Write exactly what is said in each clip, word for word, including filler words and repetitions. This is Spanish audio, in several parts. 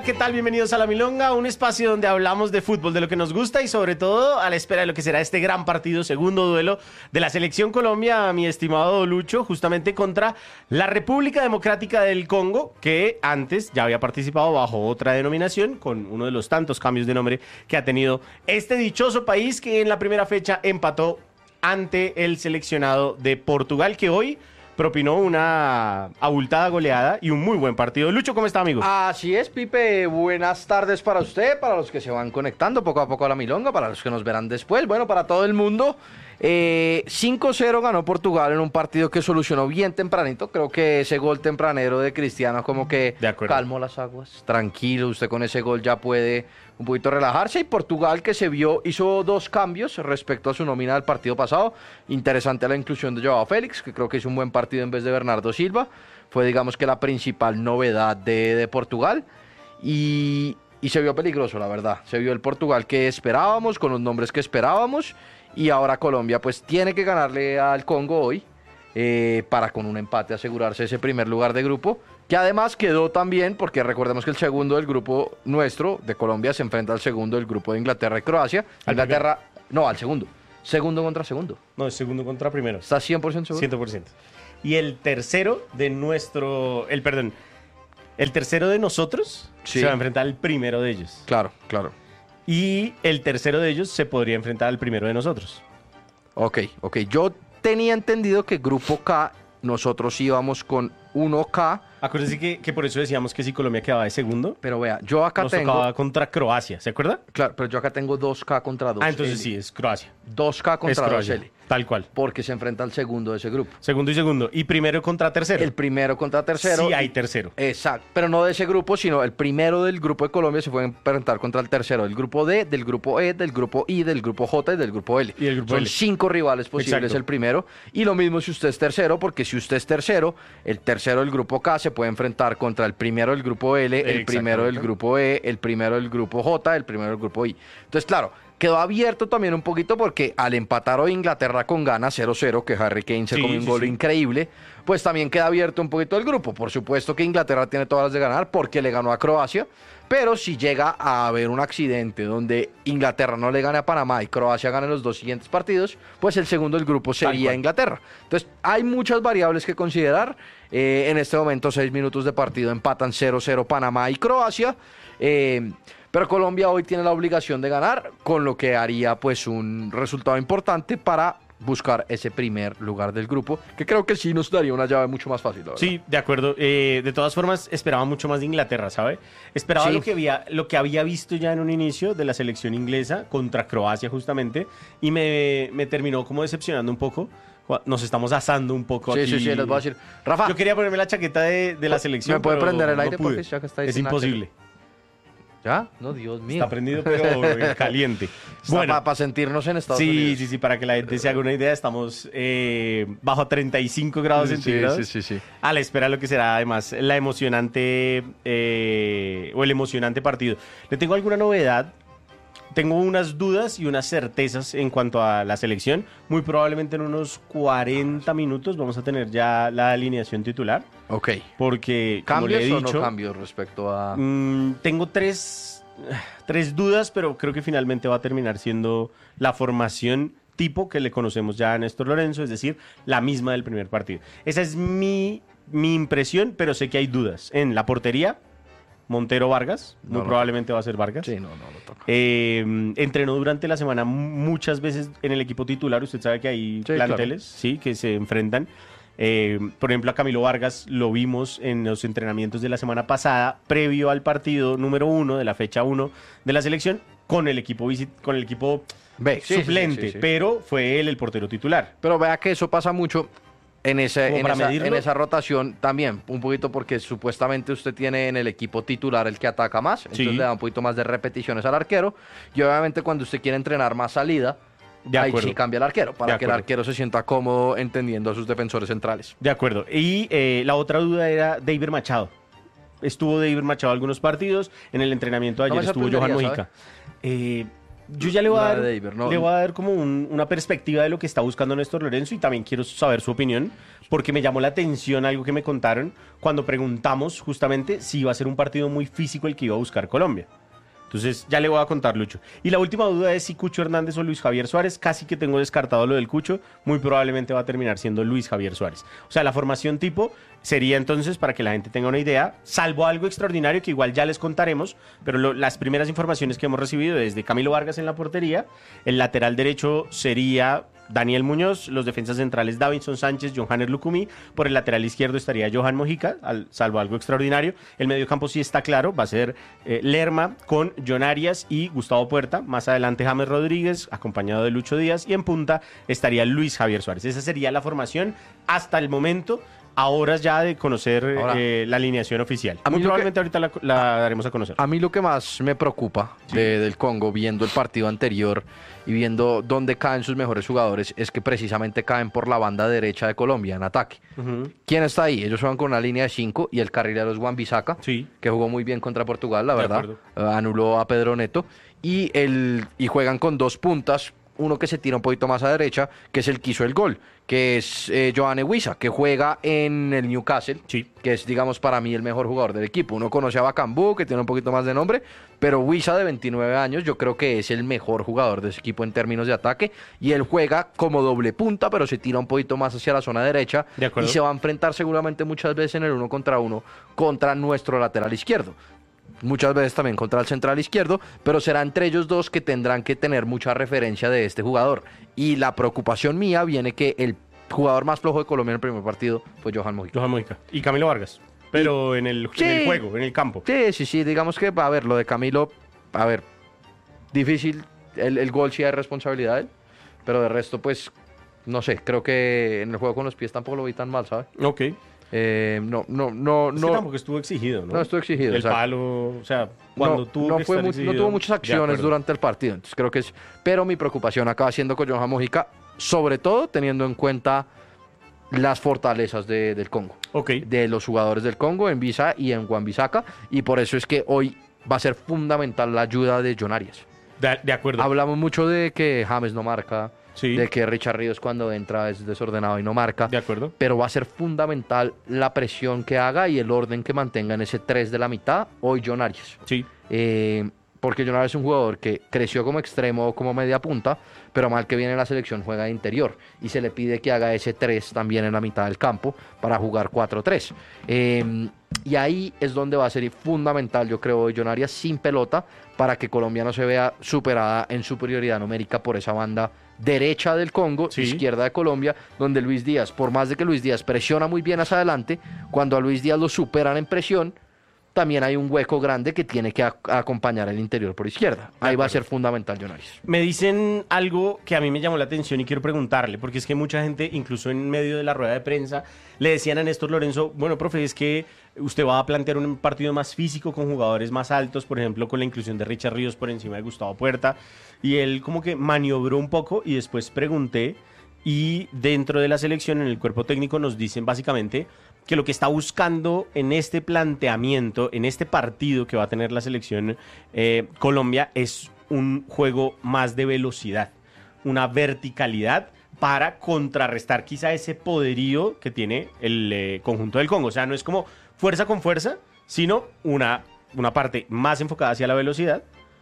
¿qué tal? Bienvenidos a La Milonga, un espacio donde hablamos de fútbol, de lo que nos gusta y sobre todo a la espera de lo que será este gran partido, segundo duelo de la Selección Colombia, mi estimado Lucho, justamente contra la República Democrática del Congo, que antes ya había participado bajo otra denominación, con uno de los tantos cambios de nombre que ha tenido este dichoso país, que en la primera fecha empató ante el seleccionado de Portugal, que hoy propinó una abultada goleada y un muy buen partido. Lucho, ¿cómo está, amigo? Así es, Pipe. Buenas tardes para usted, para los que se van conectando poco a poco a La Milonga, para los que nos verán después, bueno, para todo el mundo. Eh, cinco cero ganó Portugal en un partido que solucionó bien tempranito. Creo que ese gol tempranero de Cristiano como que calmó las aguas. Tranquilo, usted con ese gol ya puede un poquito relajarse. Y Portugal, que se vio, hizo dos cambios respecto a su nómina del partido pasado. Interesante la inclusión de Joao Félix, que creo que hizo un buen partido en vez de Bernardo Silva. Fue, digamos, que la principal novedad de, de Portugal. Y, y se vio peligroso, la verdad. Se vio el Portugal que esperábamos, con los nombres que esperábamos. Y ahora Colombia pues tiene que ganarle al Congo hoy eh, para con un empate asegurarse ese primer lugar de grupo, que además quedó también, porque recordemos que el segundo del grupo nuestro de Colombia se enfrenta al segundo del grupo de Inglaterra y Croacia. Inglaterra, no, al segundo. Segundo contra segundo. No, es segundo contra primero. ¿Estás cien por ciento seguro? cien por ciento. Y el tercero de nuestro, el perdón, el tercero de nosotros sí se va a enfrentar al primero de ellos. Claro, claro. Y el tercero de ellos se podría enfrentar al primero de nosotros. Ok, ok. Yo tenía entendido que Grupo K, nosotros íbamos con uno K. Acuérdense que, que por eso decíamos que si Colombia quedaba de segundo. Pero vea, yo acá nos tengo... tocaba contra Croacia, ¿se acuerda? Claro, pero yo acá tengo dos K contra dos. Ah, entonces sí, es Croacia. dos K contra dos L. Tal cual. Porque se enfrenta al segundo de ese grupo. Segundo y segundo. Y primero contra tercero. El primero contra tercero. Sí, hay tercero. Exacto. Pero no de ese grupo, sino el primero del grupo de Colombia se puede enfrentar contra el tercero del grupo D, del grupo E, del grupo I, del grupo J y del grupo L. Y el grupo Son L. cinco rivales posibles. Exacto. El primero. Y lo mismo si usted es tercero, porque si usted es tercero, el tercero del grupo K se puede enfrentar contra el primero del grupo L, el primero del grupo E, el primero del grupo J, el primero del grupo I. Entonces, claro, quedó abierto también un poquito porque al empatar hoy Inglaterra con Ghana cero cero, que Harry Kane se sí, comió un sí, gol sí. increíble, pues también queda abierto un poquito el grupo. Por supuesto que Inglaterra tiene todas las de ganar porque le ganó a Croacia, pero si llega a haber un accidente donde Inglaterra no le gane a Panamá y Croacia gane los dos siguientes partidos, pues el segundo del grupo sería Inglaterra. Entonces hay muchas variables que considerar. Eh, en este momento seis minutos de partido empatan cero cero Panamá y Croacia. Eh, Pero Colombia hoy tiene la obligación de ganar, con lo que haría pues un resultado importante para buscar ese primer lugar del grupo, que creo que sí nos daría una llave mucho más fácil. Sí, de acuerdo. Eh, de todas formas, esperaba mucho más de Inglaterra, ¿sabe? Esperaba sí. lo, que había, lo que había visto ya en un inicio de la selección inglesa contra Croacia justamente, y me, me terminó como decepcionando un poco. Nos estamos asando un poco sí, aquí. Sí, sí, sí, les voy a decir. Rafa. Yo quería ponerme la chaqueta de, de la selección, ¿me puede pero prender el aire? No pude. Porque ya que está es imposible. ¿Ya? No, Dios mío. Está prendido, pero caliente. Bueno, para pa sentirnos en Estados sí, Unidos. Sí, sí, sí, para que la gente se haga una idea, estamos eh, bajo treinta y cinco grados sí, centígrados. Sí, sí, sí. A la espera de lo que será, además, la emocionante eh, o el emocionante partido. Le tengo alguna novedad. Tengo unas dudas y unas certezas en cuanto a la selección. Muy probablemente en unos cuarenta minutos vamos a tener ya la alineación titular. Ok. Porque, ¿cambios como le he dicho, o no cambios respecto a...? Mmm, tengo tres, tres dudas, pero creo que finalmente va a terminar siendo la formación tipo que le conocemos ya a Néstor Lorenzo, es decir, la misma del primer partido. Esa es mi, mi impresión, pero sé que hay dudas. En la portería, Montero Vargas, muy no, probablemente no. va a ser Vargas. Sí, no, no lo toca. Eh, entrenó durante la semana muchas veces en el equipo titular. Usted sabe que hay sí, planteles claro. sí, que se enfrentan. Eh, por ejemplo, a Camilo Vargas lo vimos en los entrenamientos de la semana pasada, previo al partido número uno de la fecha uno de la selección, con el equipo, con el equipo Ve, suplente, sí, sí, sí, sí. pero fue él el portero titular. Pero vea que eso pasa mucho en, ese, en, esa, medirlo? en esa rotación también, un poquito porque supuestamente usted tiene en el equipo titular el que ataca más, entonces sí. le da un poquito más de repeticiones al arquero, y obviamente cuando usted quiere entrenar más salida, de ahí acuerdo. sí cambia el arquero, para de que acuerdo. el arquero se sienta cómodo entendiendo a sus defensores centrales. De acuerdo. Y eh, la otra duda era David Machado. Estuvo David Machado algunos partidos, en el entrenamiento de ayer no estuvo Johan Mojica. Eh, yo ya le voy a dar, David, no. le voy a dar como un, una perspectiva de lo que está buscando Néstor Lorenzo y también quiero saber su opinión, porque me llamó la atención algo que me contaron cuando preguntamos justamente si iba a ser un partido muy físico el que iba a buscar Colombia. Entonces, ya le voy a contar, Lucho. Y la última duda es si Cucho Hernández o Luis Javier Suárez. Casi que tengo descartado lo del Cucho. Muy probablemente va a terminar siendo Luis Javier Suárez. O sea, la formación tipo sería entonces, para que la gente tenga una idea, salvo algo extraordinario que igual ya les contaremos, pero lo, las primeras informaciones que hemos recibido es de Camilo Vargas en la portería. El lateral derecho sería Daniel Muñoz, los defensas centrales Davinson Sánchez, Johanner Lucumí, por el lateral izquierdo estaría Johan Mojica, al, salvo algo extraordinario. El mediocampo sí está claro, va a ser eh, Lerma con John Arias y Gustavo Puerta, más adelante James Rodríguez, acompañado de Lucho Díaz, y en punta estaría Luis Javier Suárez. Esa sería la formación hasta el momento, a horas ya de conocer eh, la alineación oficial. Muy probablemente que, ahorita la, la daremos a conocer. A mí lo que más me preocupa sí. de, del Congo, viendo el partido anterior y viendo dónde caen sus mejores jugadores, es que precisamente caen por la banda derecha de Colombia en ataque. Uh-huh. ¿Quién está ahí? Ellos juegan con una línea de cinco y el carrilero es Wan-Bissaka, sí. que jugó muy bien contra Portugal, la verdad. Uh, anuló a Pedro Neto. Y, el, y juegan con dos puntas, uno que se tira un poquito más a derecha, que es el que hizo el gol, que es eh, Yoane Wissa, que juega en el Newcastle, sí. que es, digamos, para mí el mejor jugador del equipo. Uno conoce a Bakambu, que tiene un poquito más de nombre, pero Wissa, de veintinueve años, yo creo que es el mejor jugador de ese equipo en términos de ataque, y él juega como doble punta, pero se tira un poquito más hacia la zona derecha, y se va a enfrentar seguramente muchas veces en el uno contra uno contra nuestro lateral izquierdo. Muchas veces también contra el central izquierdo, pero será entre ellos dos que tendrán que tener mucha referencia de este jugador. Y la preocupación mía viene que el jugador más flojo de Colombia en el primer partido fue Johan Mojica. Johan Mojica. Y Camilo Vargas, pero y, en, el, sí, en el juego, en el campo. Sí, sí, sí, digamos que, a ver, lo de Camilo, a ver, difícil, el, el gol sí hay responsabilidad de él, pero de resto, pues, no sé, creo que en el juego con los pies tampoco lo vi tan mal, ¿sabes? Ok. Eh, no, no, no, es no. Que tampoco estuvo exigido, ¿no? No estuvo exigido. El exacto. Palo, o sea, cuando no, tuvo no que fue estar muy, exigido, no tuvo muchas acciones durante el partido, entonces creo que es. Pero mi preocupación acaba siendo con Johan Mojica, sobre todo teniendo en cuenta las fortalezas de, del Congo, okay. de los jugadores del Congo en Visa y en Wan-Bissaka, y por eso es que hoy va a ser fundamental la ayuda de John Arias. De, de acuerdo. Hablamos mucho de que James no marca. Sí. De que Richard Ríos cuando entra es desordenado y no marca. De acuerdo. Pero va a ser fundamental la presión que haga y el orden que mantenga en ese tres de la mitad hoy John Arias. Sí. Eh, porque John Arias es un jugador que creció como extremo o como media punta, pero mal que viene en la selección juega de interior. Y se le pide que haga ese tres también en la mitad del campo para jugar cuatro tres. Eh, y ahí es donde va a ser fundamental, yo creo, John Arias sin pelota para que Colombia no se vea superada en superioridad numérica por esa banda derecha del Congo, sí. izquierda de Colombia, donde Luis Díaz, por más de que Luis Díaz presiona muy bien hacia adelante, cuando a Luis Díaz lo superan en presión, también hay un hueco grande que tiene que a- acompañar el interior por izquierda. Ahí va a ser fundamental, John Arias. Me dicen algo que a mí me llamó la atención y quiero preguntarle, porque es que mucha gente, incluso en medio de la rueda de prensa, le decían a Néstor Lorenzo, bueno, profe, es que usted va a plantear un partido más físico con jugadores más altos, por ejemplo, con la inclusión de Richard Ríos por encima de Gustavo Puerta, y él como que maniobró un poco y después pregunté, y dentro de la selección, en el cuerpo técnico, nos dicen básicamente que lo que está buscando en este planteamiento, en este partido que va a tener la selección eh, Colombia, es un juego más de velocidad, una verticalidad para contrarrestar quizá ese poderío que tiene el eh, conjunto del Congo. O sea, no es como fuerza con fuerza, sino una, una parte más enfocada hacia la velocidad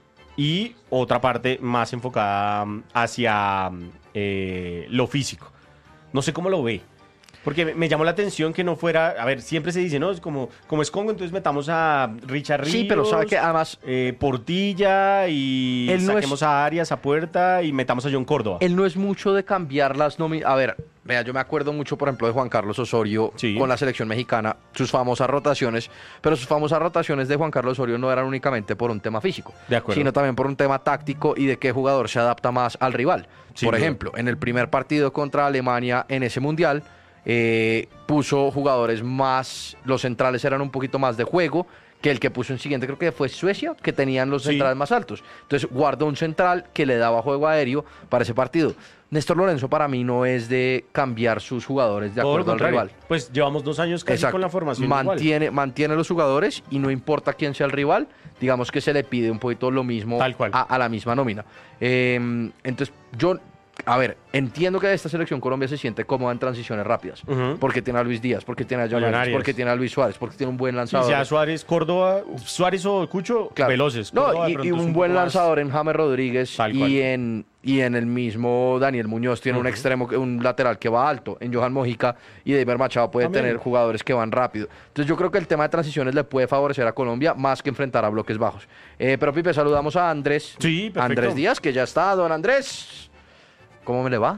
y otra parte más enfocada hacia eh, lo físico. No sé cómo lo ve. Porque me, me llamó la atención que no fuera... A ver, siempre se dice, ¿no? Es como, como es Congo, entonces metamos a Richard Ríos, sí, pero sabe que además... Eh, Portilla y saquemos no es, a Arias a Puerta y metamos a John Córdoba. Él no es mucho de cambiar las nóminas. A ver, vea, yo me acuerdo mucho, por ejemplo, de Juan Carlos Osorio sí. con la selección mexicana, sus famosas rotaciones, pero sus famosas rotaciones de Juan Carlos Osorio no eran únicamente por un tema físico, de acuerdo. sino también por un tema táctico y de qué jugador se adapta más al rival. Sí, por ejemplo, bien. en el primer partido contra Alemania en ese Mundial, Eh, puso jugadores más, los centrales eran un poquito más de juego que el que puso en siguiente, creo que fue Suecia, que tenían los sí. centrales más altos. Entonces guardó un central que le daba juego aéreo para ese partido. Néstor Lorenzo para mí no es de cambiar sus jugadores de acuerdo al rival. Pues llevamos dos años casi Exacto. con la formación mantiene, igual. mantiene los jugadores y no importa quién sea el rival, digamos que se le pide un poquito lo mismo Tal cual. A, a la misma nómina. Eh, entonces yo... a ver, entiendo que esta selección Colombia se siente cómoda en transiciones rápidas, Ujú. porque tiene a Luis Díaz, porque tiene a John Millonarios. Arias, porque tiene a Luis Suárez, porque tiene un buen Sí, lanzador. sea Suárez, Córdoba, Suárez o Cucho, Claro. veloces. No, Córdoba de y, pronto y es un poco buen más- lanzador en James Rodríguez Tal y cual. en, y en el mismo Daniel Muñoz tiene un Ujú. extremo, que- un lateral que va alto. En Johan Mojica y David Machado puede También. tener jugadores que van rápido. Entonces yo creo que el tema de transiciones le puede favorecer a Colombia más que enfrentar a bloques bajos. Eh, pero Pipe, saludamos a Andrés. Sí, perfecto. Andrés Díaz, que ya está. Don Andrés, ¿cómo me le va?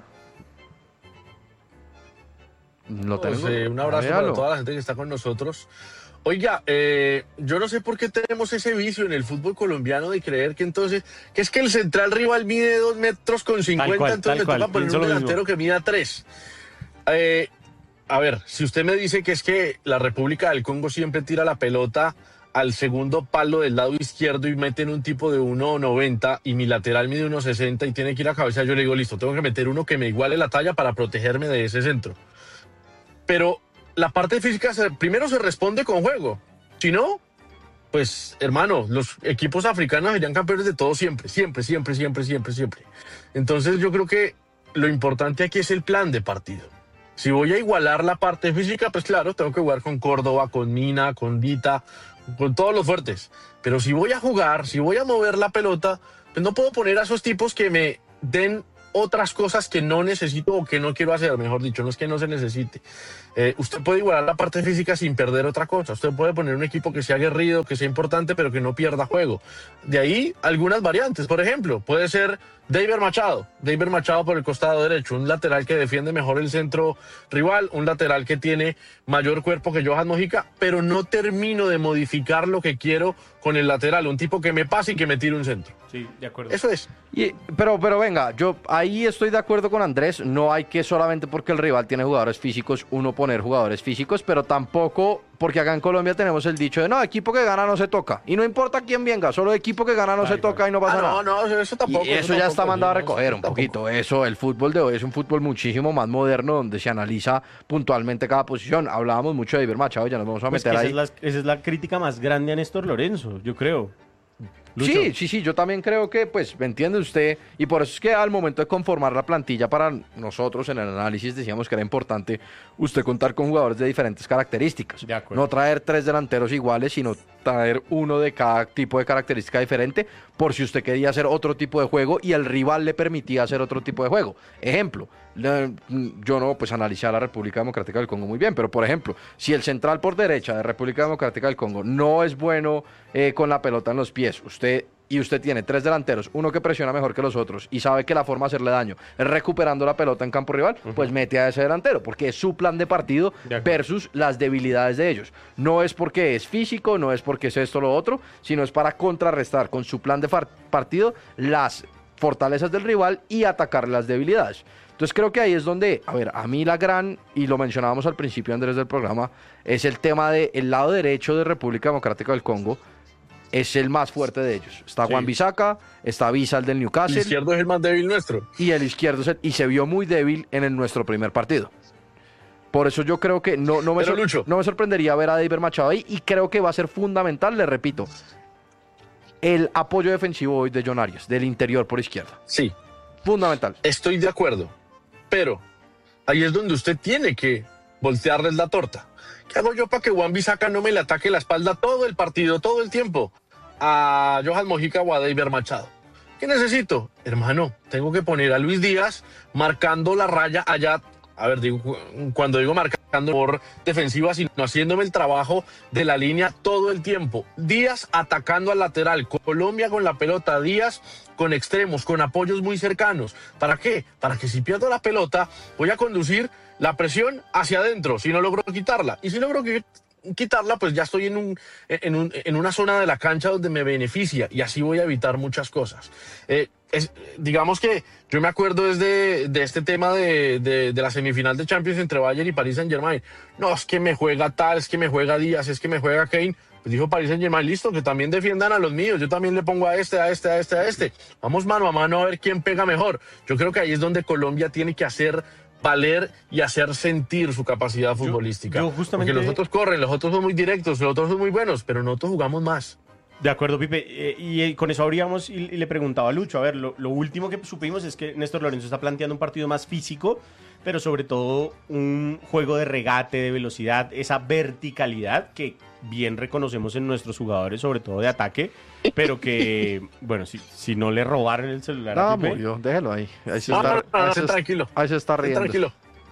Lo Pues, tengo. eh, un abrazo Véalo. para toda la gente que está con nosotros. Oiga, eh, yo no sé por qué tenemos ese vicio en el fútbol colombiano de creer que entonces, que es que el central rival mide dos metros con cincuenta, cual, entonces tal me toca cual, poner pienso un lo delantero mismo. que mida tres. Eh, a ver, si usted me dice que es que la República del Congo siempre tira la pelota al segundo palo del lado izquierdo y meten un tipo de uno noventa y mi lateral mide uno sesenta y tiene que ir a cabeza, yo le digo, listo, tengo que meter uno que me iguale la talla para protegerme de ese centro. Pero la parte física se- primero se responde con juego. Si no, pues hermano, los equipos africanos serían campeones de todo siempre, siempre, siempre, siempre, siempre, siempre. Entonces yo creo que lo importante aquí es el plan de partido. Si voy a igualar la parte física, pues claro, tengo que jugar con Córdoba, con Mina, con Vita, con todos los fuertes. Pero si voy a jugar, si voy a mover la pelota, pues no puedo poner a esos tipos que me den otras cosas que no necesito o que no quiero hacer, mejor dicho, no es que no se necesite. Eh, usted puede igualar la parte física sin perder otra cosa. Usted puede poner un equipo que sea aguerrido, que sea importante, pero que no pierda juego. De ahí algunas variantes. Por ejemplo, puede ser David Machado. David Machado por el costado derecho, un lateral que defiende mejor el centro rival, un lateral que tiene mayor cuerpo que Johan Mojica, pero no termino de modificar lo que quiero con el lateral, un tipo que me pase y que me tire un centro. Sí, de acuerdo. Eso es. Y- pero, pero venga, yo ahí estoy de acuerdo con Andrés. No hay que solamente porque el rival tiene jugadores físicos, uno poner jugadores físicos, pero tampoco porque acá en Colombia tenemos el dicho de no, equipo que gana no se toca. Y no importa quién venga, solo equipo que gana no Tal se cual. toca y no pasa Ah, nada. no, no, eso tampoco. Y eso, ya tampoco, está sí, mandado a no, recoger eso un tampoco. poquito. Eso, el fútbol de hoy es un fútbol muchísimo más moderno donde se analiza puntualmente cada posición. Hablábamos mucho de David Machado, ya nos vamos a Pues que meter esa, ahí. es la, esa es la crítica más grande a Néstor Lorenzo, yo creo. Lucho. Sí, sí, sí, yo también creo que, pues, me entiende usted, y por eso es que al momento de conformar la plantilla para nosotros en el análisis decíamos que era importante usted contar con jugadores de diferentes características. De acuerdo. No traer tres delanteros iguales, sino traer uno de cada tipo de característica diferente, por si usted quería hacer otro tipo de juego y el rival le permitía hacer otro tipo de juego. Ejemplo, le- yo no, pues analicé a la República Democrática del Congo muy bien, pero por ejemplo, si el central por derecha de República Democrática del Congo no es bueno eh, con la pelota en los pies, usted y usted tiene tres delanteros, uno que presiona mejor que los otros y sabe que la forma de hacerle daño es recuperando la pelota en campo rival, pues mete a ese delantero, porque es su plan de partido De acuerdo. versus las debilidades de ellos. No es porque es físico, no es porque es esto o lo otro, sino es para contrarrestar con su plan de far- partido las fortalezas del rival y atacar las debilidades. Entonces creo que ahí es donde, a ver, a mí la gran, y lo mencionábamos al principio, Andrés, del programa, es el tema del lado derecho de República Democrática del Congo, es el más fuerte de ellos. Está Sí. Juan Bisaca, está Visa, el del El Newcastle, izquierdo es el más débil nuestro. y el izquierdo es el- y se vio muy débil en el, nuestro primer partido. Por eso yo creo que no, no, me, Pero, sor- Lucho. no me sorprendería ver a David Machado ahí, y creo que va a ser fundamental, le repito, el apoyo defensivo hoy de John Arias, del interior por izquierda. Sí, Fundamental. estoy de acuerdo. Pero ahí es donde usted tiene que voltearles la torta. ¿Qué hago yo para que Juan Bisaca no me le ataque la espalda todo el partido, todo el tiempo? A Johan Mojica o a David Machado. ¿Qué necesito? Hermano, tengo que poner a Luis Díaz marcando la raya allá. A ver, digo, cuando digo marcando por defensiva, sino haciéndome el trabajo de la línea todo el tiempo. Díaz atacando al lateral, Colombia con la pelota, Díaz con extremos, con apoyos muy cercanos. ¿Para qué? Para que si pierdo la pelota, voy a conducir la presión hacia adentro, si no logro quitarla. Y si logro qui- quitarla, pues ya estoy en, un, en, un, en una zona de la cancha donde me beneficia y así voy a evitar muchas cosas. Eh, es, digamos que yo me acuerdo desde de este tema de, de, de la semifinal de Champions entre Bayern y Paris Saint-Germain. No, es que me juega tal, es que me juega Díaz, es que me juega Kane. Pues dijo Paris Saint-Germain, listo, que también defiendan a los míos. Yo también le pongo a este, a este, a este, a este. Vamos mano a mano a ver quién pega mejor. Yo creo que ahí es donde Colombia tiene que hacer valer y hacer sentir su capacidad futbolística. yo justamente- Porque los otros corren, los otros son muy directos, los otros son muy buenos, pero nosotros jugamos más. De acuerdo, Pipe. Eh, y eh, con eso abríamos y, y le preguntaba a Lucho. A ver, lo, lo último que supimos es que Néstor Lorenzo está planteando un partido más físico, pero sobre todo un juego de regate, de velocidad, esa verticalidad que bien reconocemos en nuestros jugadores, sobre todo de ataque, pero que, bueno, si, si no le robaron el celular No, a Pipe, murió, déjelo ahí. Ahí se No, está, no, no, ahí no, se- tranquilo. ahí se está riendo. Tranquilo.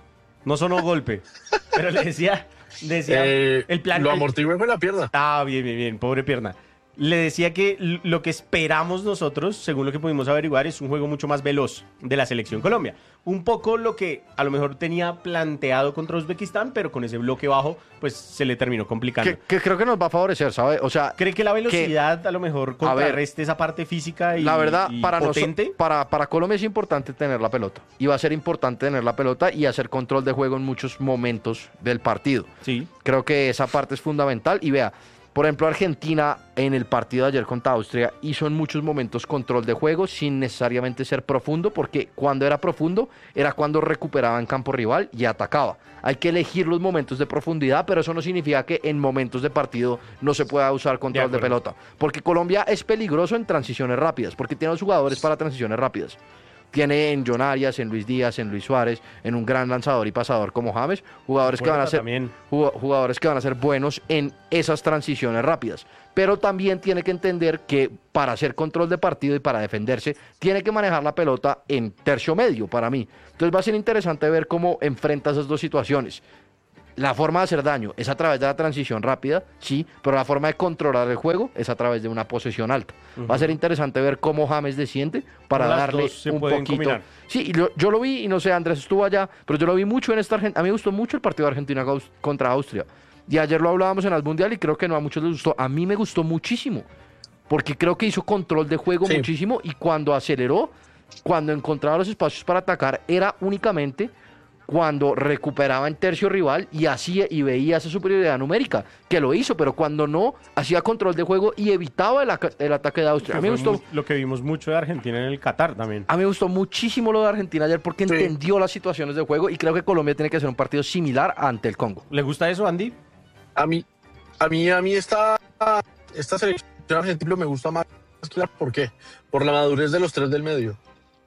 no sonó golpe. Pero le decía, decía Eh, el plan... lo el- amortigué con la pierna. Ah, bien, bien, bien, pobre pierna. Le decía que l- lo que esperamos nosotros, según lo que pudimos averiguar, es un juego mucho más veloz de la selección Colombia. Un poco lo que a lo mejor tenía planteado contra Uzbekistán, pero con ese bloque bajo, pues se le terminó complicando. Que, que creo que nos va a favorecer, ¿sabe? O sea, ¿Cree que la velocidad a lo mejor contrarreste esa parte física y, la verdad, y para, noso- potente? para, para Colombia es importante tener la pelota. Y va a ser importante tener la pelota y hacer control de juego en muchos momentos del partido. Sí. Creo que esa parte es fundamental. Y vea, por ejemplo, Argentina en el partido de ayer contra Austria hizo en muchos momentos control de juego sin necesariamente ser profundo, porque cuando era profundo era cuando recuperaba en campo rival y atacaba. Hay que elegir los momentos de profundidad, pero eso no significa que en momentos de partido no se pueda usar control de, acuerdo. pelota. Porque Colombia es peligroso en transiciones rápidas, porque tiene los jugadores para transiciones rápidas. Tiene en John Arias, en Luis Díaz, en Luis Suárez, en un gran lanzador y pasador como James, jugadores que van a Puerta ser también. jug- jugadores que van a ser buenos en esas transiciones rápidas. Pero también tiene que entender que para hacer control de partido y para defenderse, tiene que manejar la pelota en tercio medio para mí. Entonces va a ser interesante ver cómo enfrenta esas dos situaciones. La forma de hacer daño es a través de la transición rápida, sí, pero la forma de controlar el juego es a través de una posesión alta. Va a ser interesante ver cómo James desciende para Las darle dos se un pueden poquito. combinar. Sí, y lo- yo lo vi y no sé, Andrés estuvo allá, pero yo lo vi mucho en esta Argentina. A mí me gustó mucho el partido de Argentina gaus- contra Austria. Y ayer lo hablábamos en el Mundial y creo que no a muchos les gustó. A mí me gustó muchísimo, porque creo que hizo control de juego Sí. muchísimo y cuando aceleró, cuando encontraba los espacios para atacar, era únicamente cuando recuperaba en tercio rival y hacía y veía esa superioridad numérica, que lo hizo, pero cuando no, hacía control de juego y evitaba el, aca- el ataque de Austria. Que A mí me fue gustó, mu- lo que vimos mucho de Argentina en el Qatar también. a mí me gustó muchísimo lo de Argentina ayer porque Sí. entendió las situaciones de juego y creo que Colombia tiene que hacer un partido similar ante el Congo. ¿Le gusta eso, Andy? A mí, a mí, a mí esta, esta selección argentina me gusta más. Claro, ¿por qué? Por la madurez de los tres del medio.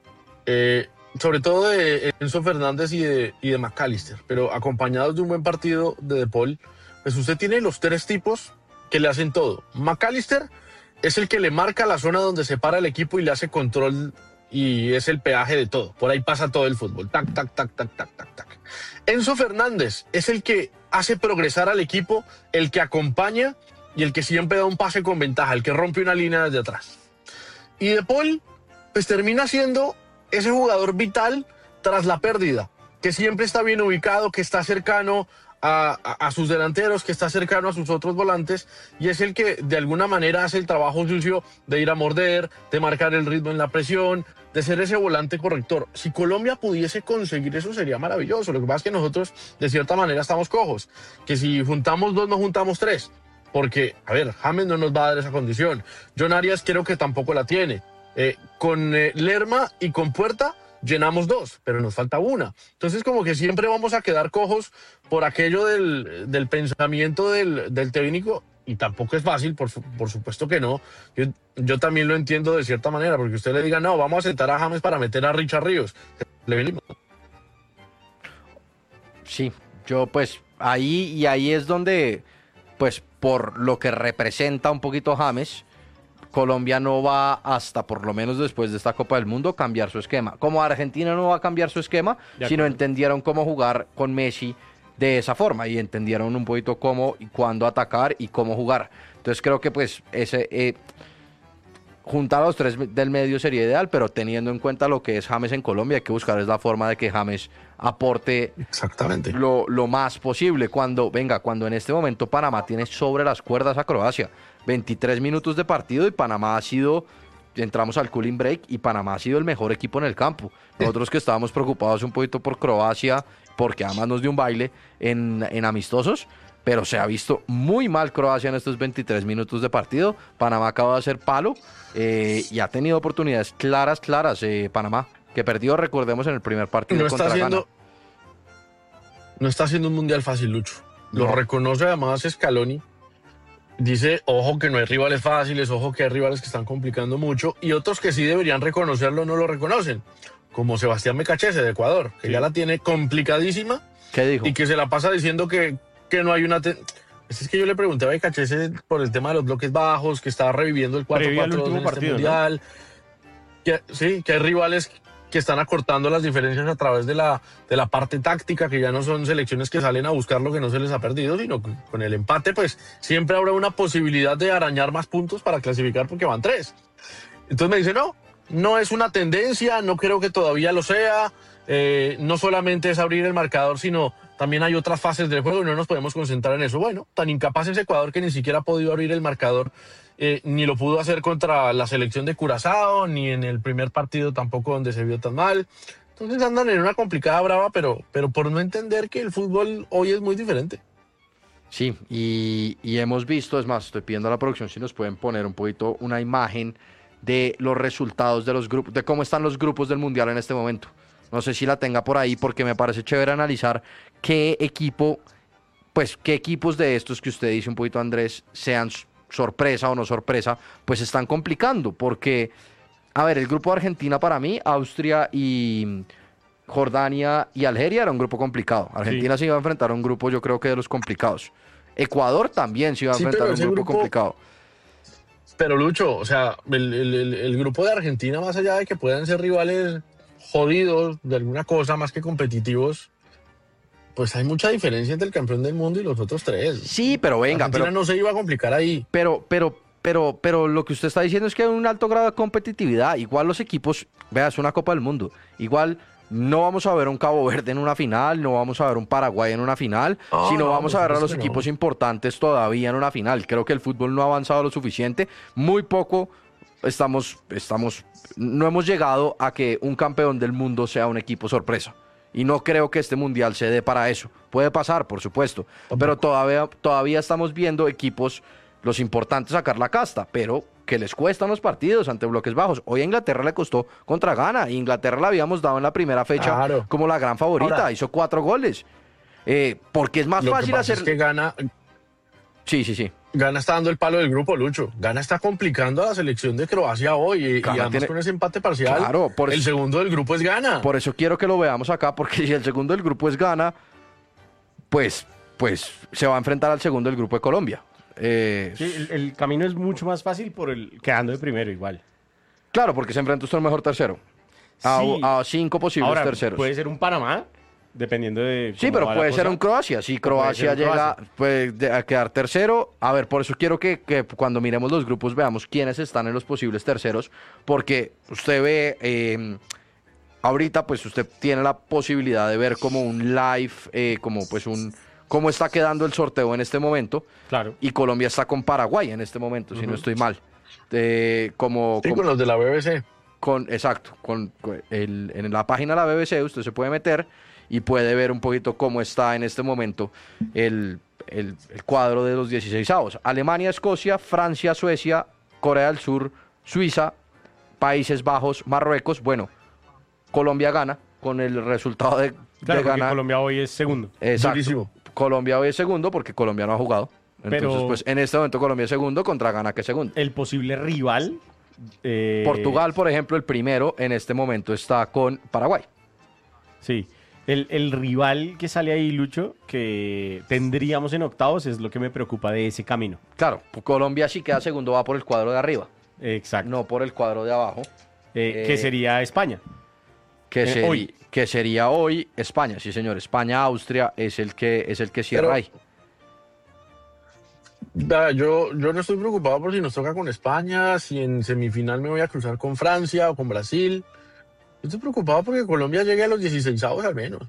Eh, sobre todo de Enzo Fernández y de, y de McAllister, pero acompañados de un buen partido de De Paul, pues usted tiene los tres tipos que le hacen todo. McAllister es el que le marca la zona donde se para el equipo y le hace control y es el peaje de todo. Por ahí pasa todo el fútbol. Tac, tac, tac, tac, tac, tac, tac. Enzo Fernández es el que hace progresar al equipo, el que acompaña y el que siempre da un pase con ventaja, el que rompe una línea desde atrás. Y De Paul, pues termina siendo ese jugador vital tras la pérdida, que siempre está bien ubicado, que está cercano a, a, a sus delanteros, que está cercano a sus otros volantes, y es el que de alguna manera hace el trabajo sucio de ir a morder, de marcar el ritmo en la presión, de ser ese volante corrector. Si Colombia pudiese conseguir eso sería maravilloso. Lo que pasa es que nosotros de cierta manera estamos cojos, que si juntamos dos no juntamos tres, porque, a ver, James no nos va a dar esa condición. John Arias creo que tampoco la tiene. Eh, con eh, Lerma y con Puerta llenamos dos, pero nos falta una. Entonces como que siempre vamos a quedar cojos por aquello del, del pensamiento del, del técnico, y tampoco es fácil, por, su- por supuesto que no. Yo, yo también lo entiendo de cierta manera, porque usted le diga, no, vamos a sentar a James para meter a Richard Ríos. Le venimos. Sí, yo pues ahí y ahí es donde, pues por lo que representa un poquito James, Colombia no va hasta por lo menos después de esta Copa del Mundo cambiar su esquema. Como Argentina no va a cambiar su esquema, De sino acuerdo. entendieron cómo jugar con Messi de esa forma y entendieron un poquito cómo y cuándo atacar y cómo jugar. Entonces creo que pues ese eh, juntar a los tres del medio sería ideal, pero teniendo en cuenta lo que es James en Colombia, hay que buscar es la forma de que James aporte Exactamente. lo, lo más posible. Cuando, venga, cuando en este momento Panamá tiene sobre las cuerdas a Croacia, veintitrés minutos de partido y Panamá ha sido, entramos al cooling break y Panamá ha sido el mejor equipo en el campo. Nosotros que estábamos preocupados un poquito por Croacia, porque además nos dio un baile en, en amistosos, pero se ha visto muy mal Croacia en estos veintitrés minutos de partido. Panamá acaba de hacer palo eh, y ha tenido oportunidades claras, claras, eh, Panamá, que perdió, recordemos, en el primer partido No está contra haciendo, Ghana. no está haciendo un mundial fácil, Lucho. Lo No. reconoce además Scaloni. dice, ojo que no hay rivales fáciles, ojo que hay rivales que están complicando mucho, y otros que sí deberían reconocerlo no lo reconocen, como Sebastián Mecachese de Ecuador, que Sí. ya la tiene complicadísima ¿Qué dijo? y que se la pasa diciendo que, que no hay una... te- Es que yo le pregunté a Mecachese por el tema de los bloques bajos, que estaba reviviendo el Previo al cuatro cuatro dos en último este partido, ¿no? mundial, que, sí, que hay rivales que están acortando las diferencias a través de la, de la parte táctica, que ya no son selecciones que salen a buscar lo que no se les ha perdido, sino que con el empate, pues siempre habrá una posibilidad de arañar más puntos para clasificar porque van tres. Entonces me dice, no, no es una tendencia, no creo que todavía lo sea, eh, no solamente es abrir el marcador, sino también hay otras fases del juego y no nos podemos concentrar en eso. Bueno, tan incapaz es Ecuador que ni siquiera ha podido abrir el marcador, eh, ni lo pudo hacer contra la selección de Curazao, ni en el primer partido tampoco donde se vio tan mal. Entonces andan en una complicada brava, pero, pero por no entender que el fútbol hoy es muy diferente. Sí, y, y hemos visto, es más, estoy pidiendo a la producción si nos pueden poner un poquito una imagen de los resultados de los grupos, de cómo están los grupos del Mundial en este momento. No sé si la tenga por ahí porque me parece chévere analizar qué equipo, pues qué equipos de estos que usted dice un poquito, Andrés, sean sorpresa o no sorpresa, pues están complicando, porque, a ver, el grupo de Argentina para mí, Austria y Jordania y Algeria era un grupo complicado. Argentina Sí. se iba a enfrentar a un grupo, yo creo que de los complicados. Ecuador también se iba a Sí, enfrentar a pero un ese grupo, grupo- complicado. Pero Lucho, o sea, el, el- el- el grupo de Argentina, más allá de que puedan ser rivales jodidos de alguna cosa más que competitivos, pues hay mucha diferencia entre el campeón del mundo y los otros tres. Sí, pero venga, Argentina pero, no se iba a complicar ahí. pero, pero, pero, pero lo que usted está diciendo es que hay un alto grado de competitividad. Igual los equipos, vea, es una Copa del Mundo. Igual no vamos a ver un Cabo Verde en una final, no vamos a ver un Paraguay en una final, No, sino no, vamos a por ver a los supuesto que no. equipos importantes todavía en una final. Creo que el fútbol no ha avanzado lo suficiente. Muy poco estamos, estamos, no hemos llegado a que un campeón del mundo sea un equipo sorpresa. Y no creo que este mundial se dé para eso. Puede pasar, por supuesto. Pero todavía, todavía estamos viendo equipos, los importantes, sacar la casta, pero que les cuestan los partidos ante bloques bajos. Hoy a Inglaterra le costó contra Ghana. Inglaterra la habíamos dado en la primera fecha Claro. como la gran favorita. Ahora- Hizo cuatro goles. Eh, porque es más Lo fácil que pasa hacer. es que Gana, Sí, sí, sí. Gana está dando el palo del grupo, Lucho. Gana está complicando a la selección de Croacia hoy. Y, y Ghana además tiene- con ese empate parcial, Claro, por el eso- segundo del grupo es Gana. Por eso quiero que lo veamos acá, porque si el segundo del grupo es Ghana, pues, pues se va a enfrentar al segundo del grupo de Colombia. Eh, Sí, el, el camino es mucho más fácil por el quedando de primero igual. Claro, porque se enfrenta usted al mejor tercero. A, Sí. a cinco posibles Ahora, terceros. puede ser un Panamá, dependiendo de Sí, cómo pero va la puede ser cosa. un Croacia. Si puede Croacia ser un llega Croacia. puede de- a quedar tercero, a ver, por eso quiero que, que cuando miremos los grupos veamos quiénes están en los posibles terceros, porque usted ve, eh, ahorita pues usted tiene la posibilidad de ver como un live, eh, como pues un, cómo está quedando el sorteo en este momento, Claro. y Colombia está con Paraguay en este momento, si no estoy mal. Eh, como, Sí, como- con los de la B B C. con, exacto, con, con el- en la página de la B B C usted se puede meter y puede ver un poquito cómo está en este momento el, el- el cuadro de los dieciseisavos. Alemania, Escocia, Francia, Suecia, Corea del Sur, Suiza, Países Bajos, Marruecos. Bueno, Colombia gana con el resultado de, Claro, de porque ganar. Colombia hoy es segundo. Exacto. Durísimo. Colombia hoy es segundo porque Colombia no ha jugado. Entonces, Pero- pues en este momento Colombia es segundo contra Ghana que es segundo. El posible rival. eh, Portugal, por ejemplo, el primero en este momento está con Paraguay. Sí. El, el rival que sale ahí, Lucho, que tendríamos en octavos, es lo que me preocupa de ese camino. Claro, Colombia si queda segundo va por el cuadro de arriba, Exacto. no por el cuadro de abajo, Eh, eh, que sería España. que, Eh, seri- hoy. que sería hoy España, sí señor, España, Austria es el que es el que cierra Pero- ahí. Vea, Yo, yo no estoy preocupado por si nos toca con España, si en semifinal me voy a cruzar con Francia o con Brasil. Yo estoy preocupado porque Colombia llegue a los dieciseisavos al menos.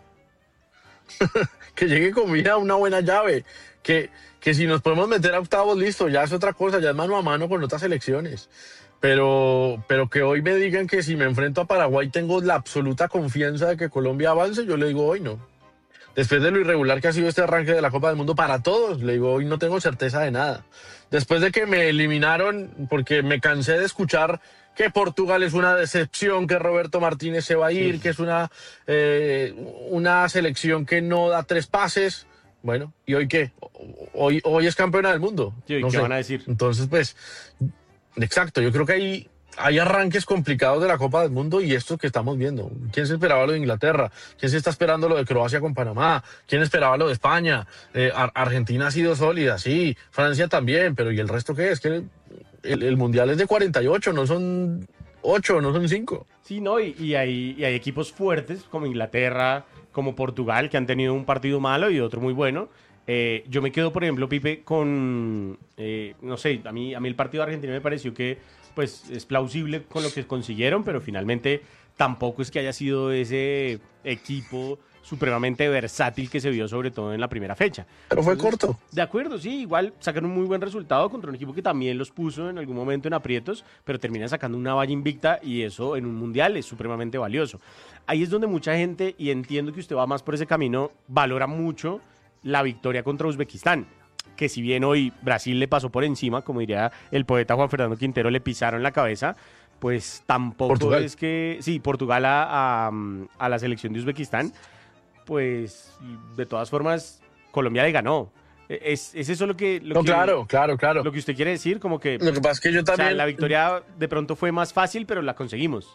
Que llegue con vida una buena llave. Que, que si nos podemos meter a octavos, listo, ya es otra cosa, ya es mano a mano con otras elecciones. Pero, pero que hoy me digan que si me enfrento a Paraguay tengo la absoluta confianza de que Colombia avance, yo le digo hoy no. Después de lo irregular que ha sido este arranque de la Copa del Mundo para todos, le digo, hoy no tengo certeza de nada. Después de que me eliminaron, porque me cansé de escuchar que Portugal es una decepción, que Roberto Martínez se va a ir, que es una, eh, una selección que no da tres pases, Bueno, ¿y hoy qué? Hoy, hoy es campeona del mundo. Sí, ¿y no qué sé. van a decir? Entonces, pues, exacto, yo creo que hay, hay arranques complicados de la Copa del Mundo y esto que estamos viendo. ¿Quién se esperaba lo de Inglaterra? ¿Quién se está esperando lo de Croacia con Panamá? ¿Quién esperaba lo de España? Eh, Ar- Argentina ha sido sólida, sí. Francia también, pero ¿y el resto qué es? Que el, el, el Mundial es de cuarenta y ocho, no son ocho, no son cinco. Sí, no, y, y hay, y hay equipos fuertes como Inglaterra, como Portugal, que han tenido un partido malo y otro muy bueno. Eh, yo me quedo, por ejemplo, Pipe, con, eh, no sé, a mí, a mí el partido de Argentina me pareció que pues es plausible con lo que consiguieron, pero finalmente tampoco es que haya sido ese equipo supremamente versátil que se vio sobre todo en la primera fecha. Pero fue Entonces, corto. de acuerdo, sí, igual sacan un muy buen resultado contra un equipo que también los puso en algún momento en aprietos, pero terminan sacando una valla invicta y eso en un mundial es supremamente valioso. Ahí es donde mucha gente, y entiendo que usted va más por ese camino, valora mucho la victoria contra Uzbekistán, que si bien hoy Brasil le pasó por encima, como diría el poeta Juan Fernando Quintero, le pisaron la cabeza, pues tampoco Portugal. es que, sí, Portugal a, a, a la selección de Uzbekistán, pues de todas formas Colombia le ganó. Es, es eso lo que, lo, No, que, claro, claro, claro. lo que usted quiere decir, como que, Lo que pasa es que yo o sea, también... la victoria de pronto fue más fácil, pero la conseguimos.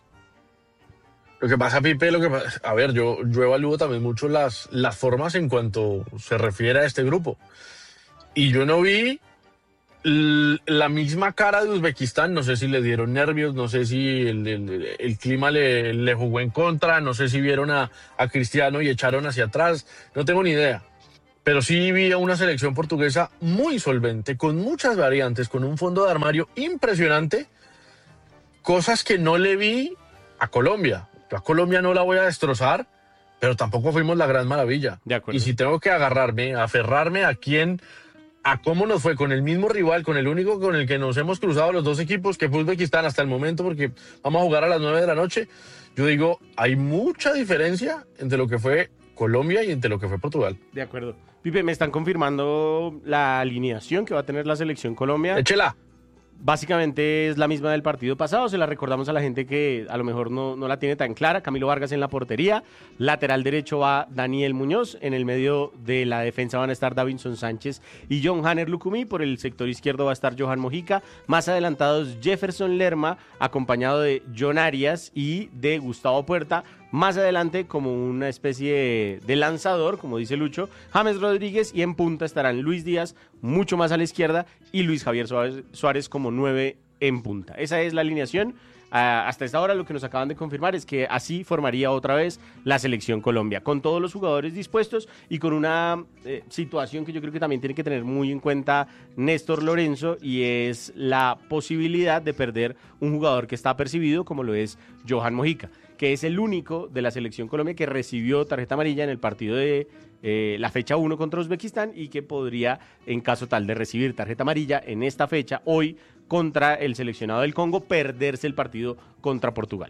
Lo que pasa, Pipe, lo que pasa, a ver, yo, yo evalúo también mucho las, las formas en cuanto se refiere a este grupo. Y yo no vi l- la misma cara de Uzbekistán, no sé si le dieron nervios, no sé si el, el- el clima le, le jugó en contra, no sé si vieron a, a Cristiano y echaron hacia atrás, no tengo ni idea. Pero sí vi a una selección portuguesa muy solvente, con muchas variantes, con un fondo de armario impresionante, cosas que no le vi a Colombia. Yo a Colombia no la voy a destrozar, pero tampoco fuimos la gran maravilla. De acuerdo. Y si tengo que agarrarme, aferrarme a quién, a cómo nos fue con el mismo rival, con el único con el que nos hemos cruzado los dos equipos, que fue Uzbekistán hasta el momento, porque vamos a jugar a las nueve de la noche, yo digo, hay mucha diferencia entre lo que fue Colombia y entre lo que fue Portugal. De acuerdo. Pipe, me están confirmando la alineación que va a tener la selección Colombia. Échela. Básicamente es la misma del partido pasado, se la recordamos a la gente que a lo mejor no, no la tiene tan clara. Camilo Vargas en la portería, lateral derecho va Daniel Muñoz, en el medio de la defensa van a estar Davinson Sánchez y John Hanner Lucumí, por el sector izquierdo va a estar Johan Mojica, más adelantados Jefferson Lerma, acompañado de John Arias y de Gustavo Puerta. Más adelante, como una especie de lanzador, como dice Lucho, James Rodríguez, y en punta estarán Luis Díaz, mucho más a la izquierda, y Luis Javier Suárez, Suárez como nueve en punta. Esa es la alineación. Uh, hasta esta hora lo que nos acaban de confirmar es que así formaría otra vez la selección Colombia, con todos los jugadores dispuestos y con una eh, situación que yo creo que también tiene que tener muy en cuenta Néstor Lorenzo, y es la posibilidad de perder un jugador que está apercibido como lo es Johan Mojica, que es el único de la selección Colombia que recibió tarjeta amarilla en el partido de eh, la fecha uno contra Uzbekistán y que podría, en caso tal de recibir tarjeta amarilla en esta fecha, hoy contra el seleccionado del Congo, perderse el partido contra Portugal.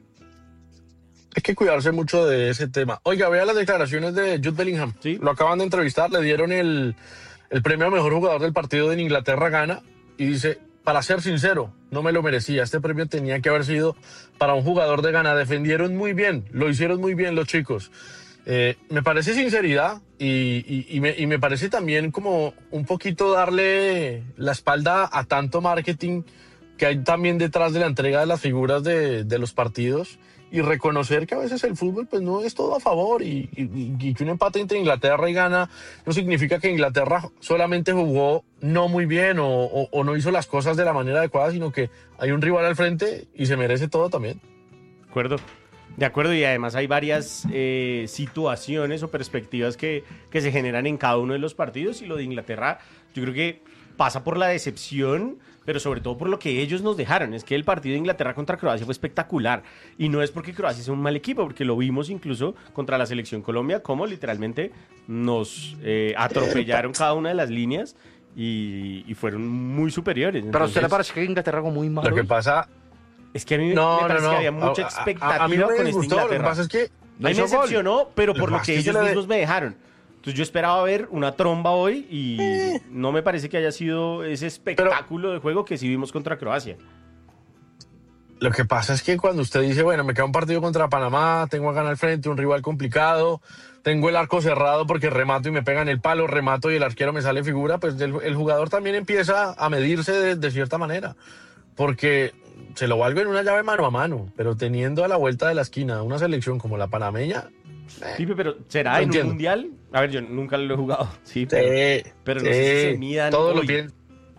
Hay que cuidarse mucho de ese tema. Oiga, vea las declaraciones de Jude Bellingham. Sí. Lo acaban de entrevistar, le dieron el, el premio a mejor jugador del partido en Inglaterra Ghana y dice, para ser sincero, no me lo merecía. Este premio tenía que haber sido para un jugador de Ghana. Defendieron muy bien, lo hicieron muy bien los chicos. Eh, me parece sinceridad y, y, y, me, y me parece también como un poquito darle la espalda a tanto marketing que hay también detrás de la entrega de las figuras de, de los partidos, y reconocer que a veces el fútbol pues no es todo a favor, y, y, y que un empate entre Inglaterra y Ghana no significa que Inglaterra solamente jugó no muy bien o, o, o no hizo las cosas de la manera adecuada, sino que hay un rival al frente y se merece todo también. De acuerdo. De acuerdo, y además hay varias eh, situaciones o perspectivas que, que se generan en cada uno de los partidos, y lo de Inglaterra yo creo que pasa por la decepción, pero sobre todo por lo que ellos nos dejaron. Es que el partido de Inglaterra contra Croacia fue espectacular, y no es porque Croacia sea un mal equipo, porque lo vimos incluso contra la selección Colombia, como literalmente nos eh, atropellaron cada una de las líneas y, y fueron muy superiores. Pero a usted le Entonces, parece que Inglaterra jugó muy mal. Lo que hoy? pasa... es que a mí No, me no, parece no. que había mucha A- a- expectativa a mí no me con este gustó. Lo que Inglaterra. pasa es que A mí me hizo gol. decepcionó, pero Lo por que lo pasa que es que ellos le- mismos me dejaron. Entonces yo esperaba ver una tromba hoy y no me parece que haya sido ese espectáculo de juego que sí vimos contra Croacia. Lo que pasa es que cuando usted dice, bueno, me queda un partido contra Panamá, tengo a ganar al frente, un rival complicado, tengo el arco cerrado porque remato y me pegan el palo, remato y el arquero me sale figura, pues el, el jugador también empieza a medirse de, de cierta manera. Porque se lo valgo en una llave mano a mano, pero teniendo a la vuelta de la esquina una selección como la panameña... Eh, Pipe, pero ¿será en entiendo. un mundial? A ver, yo nunca lo he jugado, sí, pero, Sí, pero no sí, sé si se midan todo lo hoy. pienso.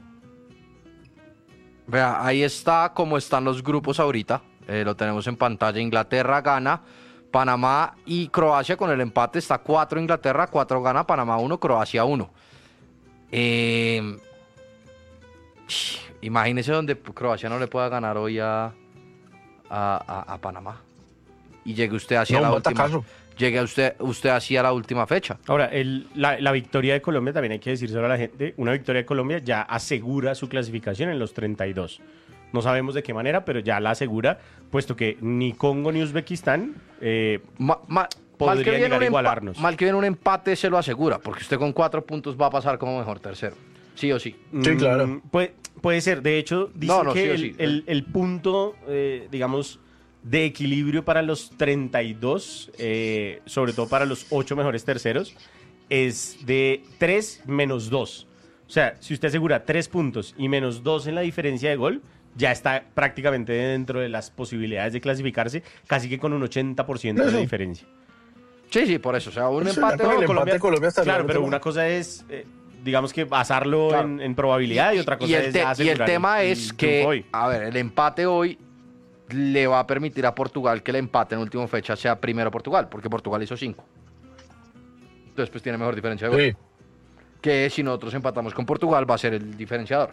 Vea, ahí está cómo están los grupos ahorita. Eh, lo tenemos en pantalla. Inglaterra gana, Panamá y Croacia con el empate. Está cuatro Inglaterra, cuatro gana, Panamá uno, Croacia uno. Eh, imagínese donde Croacia no le pueda ganar hoy a, a, a, a Panamá. Y llegue usted hacia No, la un última. batacazo. Llegue usted, usted hacia la última fecha. Ahora, el- la, la victoria de Colombia, también hay que decírselo a la gente, una victoria de Colombia ya asegura su clasificación en los treinta y dos. No sabemos de qué manera, pero ya la asegura, puesto que ni Congo ni Uzbekistán eh, Ma- ma- Podría mal, que viene llegar un a empa- igualarnos. mal que viene un empate se lo asegura, porque usted con cuatro puntos va a pasar como mejor tercero. Sí o sí. Sí, claro. mm, puede, puede ser. De hecho, dicen No, no, que sí o el, sí. el- el punto, eh, digamos, de equilibrio para los treinta y dos, eh, sobre todo para los ocho mejores terceros, es de tres menos dos. O sea, si usted asegura tres puntos y menos dos en la diferencia de gol, ya está prácticamente dentro de las posibilidades de clasificarse, casi que con un ochenta por ciento de Eso. diferencia. Sí, sí, por eso. O sea, un Eso, empate. ya con el no, empate de Colombia estaría claro, en pero otro una lado. cosa es, eh, digamos que basarlo Claro. en, en probabilidad y, otra cosa y el, es te- ya y el asegurar tema el- es el que, triunfo hoy. a ver, el empate hoy le va a permitir a Portugal que el empate en última fecha sea primero Portugal, porque Portugal hizo cinco. Entonces, pues tiene mejor diferencia de gol. Sí. Que si nosotros empatamos con Portugal va a ser el diferenciador.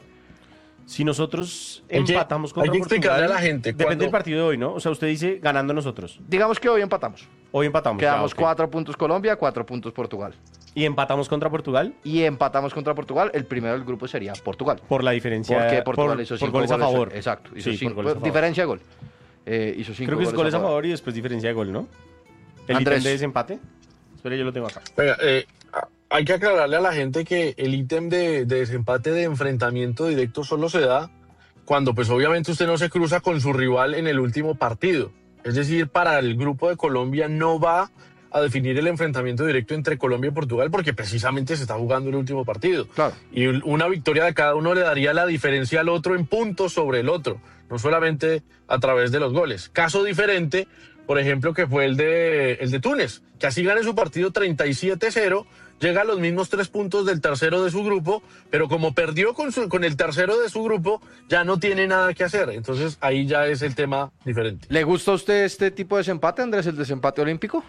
Si nosotros Hay que- empatamos hay contra que explicarle Portugal, a la gente depende cuando- del partido de hoy, ¿no? O sea, usted dice ganando nosotros. Digamos que hoy empatamos. Hoy empatamos. Quedamos ya, ok. cuatro puntos Colombia, cuatro puntos Portugal. Y empatamos contra Portugal Y empatamos contra Portugal, el primero del grupo sería Portugal. por la diferencia. Porque Portugal por, hizo por cinco goles a goles. favor. Exacto, hizo Sí, cinco, por goles a favor. diferencia de gol. Eh, hizo cinco Creo que es goles a favor y después diferencia de gol, ¿no? El Andrés. ítem de desempate. Espera, yo lo tengo acá. Venga, eh, a- hay que aclararle a la gente que el ítem de, de desempate de enfrentamiento directo solo se da cuando pues obviamente usted no se cruza con su rival en el último partido. Es decir, para el grupo de Colombia no va a definir el enfrentamiento directo entre Colombia y Portugal porque precisamente se está jugando el último partido. Claro. Y una victoria de cada uno le daría la diferencia al otro en puntos sobre el otro, no solamente a través de los goles. Caso diferente, por ejemplo, que fue el de, el de Túnez, que así gana su partido treinta y siete cero, llega a los mismos tres puntos del tercero de su grupo, pero como perdió con, su- con el tercero de su grupo, ya no tiene nada que hacer. Entonces ahí ya es el tema diferente. ¿Le gusta a usted este tipo de desempate, Andrés, el desempate olímpico?